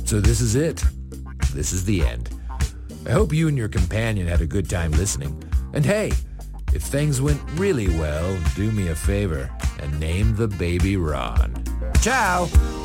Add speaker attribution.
Speaker 1: So this is it. This is the end. I hope you and your companion had a good time listening. And hey, if things went really well, do me a favor and name the baby Ron. Ciao!